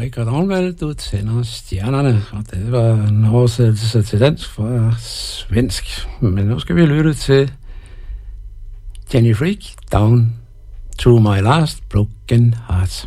Richard Ragnvald, du tænder stjernerne, og det var en oversættelse til dansk fra svensk. Men nu skal vi lytte til Jenny Freak, Down to My Last Broken Heart.